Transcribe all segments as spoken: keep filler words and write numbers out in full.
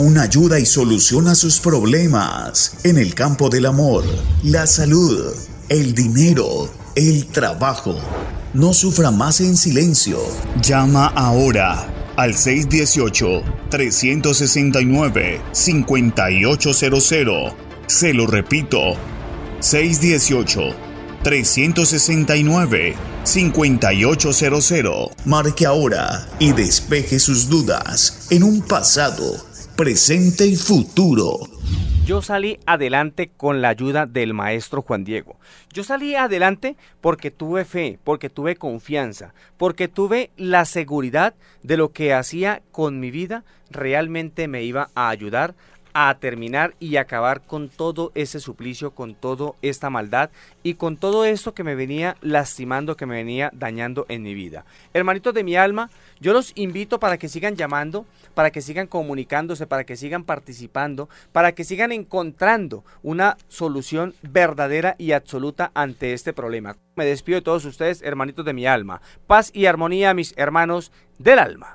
Una ayuda y solución a sus problemas en el campo del amor, la salud, el dinero, el trabajo. No sufra más en silencio. Llama ahora al seis uno ocho, tres seis nueve, cinco ocho cero cero. Se lo repito, seis uno ocho, tres seis nueve, cinco ocho cero cero. Marque ahora y despeje sus dudas en un pasado, presente y futuro. Yo salí adelante con la ayuda del maestro Juan Diego. Yo salí adelante porque tuve fe, porque tuve confianza, porque tuve la seguridad de lo que hacía con mi vida realmente me iba a ayudar a terminar y acabar con todo ese suplicio, con toda esta maldad y con todo esto que me venía lastimando, que me venía dañando en mi vida. Hermanitos de mi alma, yo los invito para que sigan llamando, para que sigan comunicándose, para que sigan participando, para que sigan encontrando una solución verdadera y absoluta ante este problema. Me despido de todos ustedes, hermanitos de mi alma. Paz y armonía, mis hermanos del alma.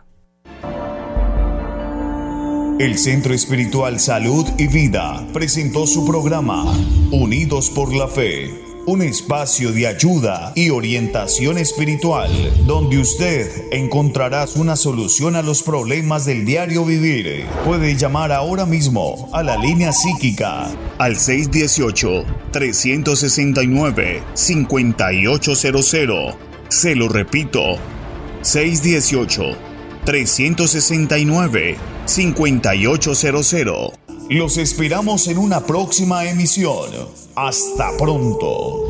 El Centro Espiritual Salud y Vida presentó su programa Unidos por la Fe, un espacio de ayuda y orientación espiritual donde usted encontrará una solución a los problemas del diario vivir. Puede llamar ahora mismo a la línea psíquica al seis uno ocho, tres seis nueve, cinco ocho cero cero. Se lo repito, seis uno ocho, tres seis nueve, cinco ocho cero cero. Los esperamos en una próxima emisión. Hasta pronto.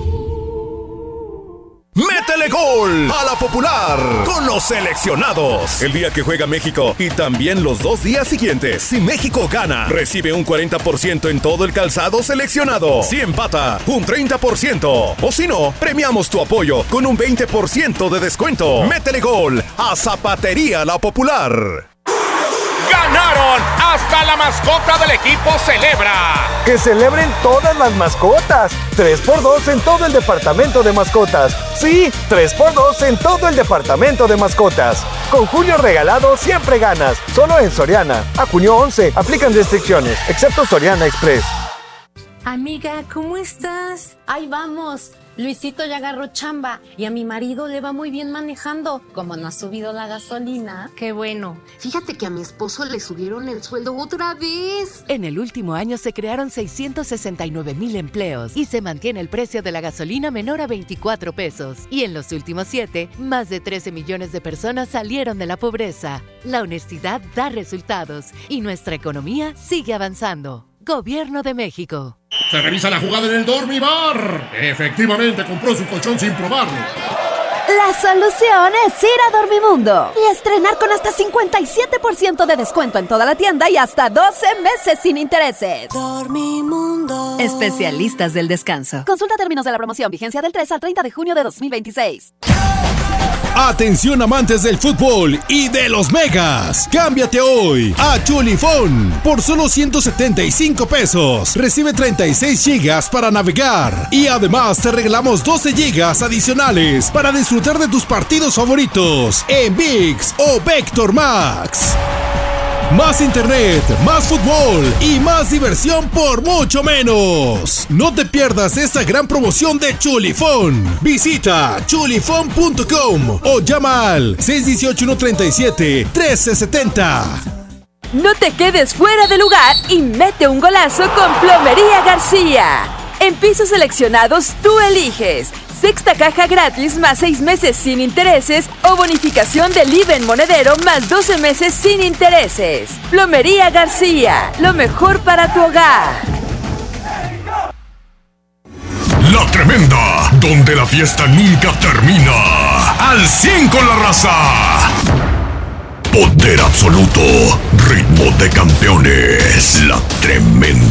¡Métele gol a la Popular con los seleccionados! El día que juega México y también los dos días siguientes. Si México gana, recibe un cuarenta por ciento en todo el calzado seleccionado. Si empata, un treinta por ciento. O si no, premiamos tu apoyo con un veinte por ciento de descuento. ¡Métele gol a Zapatería La Popular! ¡Ganaron! ¡Hasta la mascota del equipo celebra! ¡Que celebren todas las mascotas! tres por dos en todo el departamento de mascotas. Sí, tres por dos en todo el departamento de mascotas. Con Julio Regalado siempre ganas. Solo en Soriana. A junio once. Aplican restricciones, excepto Soriana Express. Amiga, ¿cómo estás? Ahí vamos. Luisito ya agarró chamba y a mi marido le va muy bien manejando. Como no ha subido la gasolina. Qué bueno. Fíjate que a mi esposo le subieron el sueldo otra vez. En el último año se crearon seiscientos sesenta y nueve mil empleos y se mantiene el precio de la gasolina menor a veinticuatro pesos. Y en los últimos siete, más de trece millones de personas salieron de la pobreza. La honestidad da resultados y nuestra economía sigue avanzando. Gobierno de México. Se revisa la jugada en el Dormibar. Efectivamente compró su colchón sin probarlo. La solución es ir a Dormimundo y estrenar con hasta cincuenta y siete por ciento de descuento en toda la tienda y hasta doce meses sin intereses. Dormimundo. Especialistas del descanso. Consulta términos de la promoción. Vigencia del tres al treinta de junio de dos mil veintiséis. Atención amantes del fútbol y de los megas. Cámbiate hoy a Chulifón por solo ciento setenta y cinco pesos. Recibe treinta y seis gigas para navegar y además te regalamos doce gigas adicionales para disfrutar de tus partidos favoritos en ViX o Vector Max. Más internet, más fútbol y más diversión por mucho menos. No te pierdas esta gran promoción de Chulifón. Visita chulifón punto com o llama al seis uno ocho, uno tres siete, uno tres siete cero. No te quedes fuera de lugar y mete un golazo con Plomería García. En pisos seleccionados tú eliges. Sexta caja gratis más seis meses sin intereses o bonificación del I V A en monedero más doce meses sin intereses. Plomería García, lo mejor para tu hogar. La Tremenda, donde la fiesta nunca termina. Al cien con la raza. Poder absoluto, ritmo de campeones. La Tremenda.